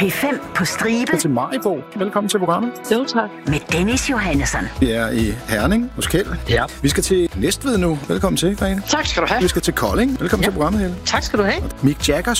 P5 på stribe. Til Maribo. Velkommen til programmet. Jo, tak. Med Dennis Johannesson. Vi er i Herning hos Kjeld. Ja. Vi skal til Næstved nu. Velkommen til, Grene. Tak skal du have. Vi skal til Kolding. Velkommen til programmet, Helle. Tak skal du have. Mick Jagger